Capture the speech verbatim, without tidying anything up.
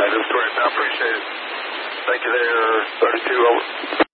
That is correct. I appreciate it. Thank you there, thirty-two, over.